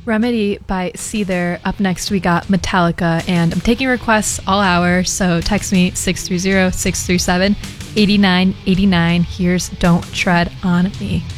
Remedy by Seether. Up next, we got Metallica, and I'm taking requests all hour, so text me 630-637-8989. Here's Don't Tread on Me.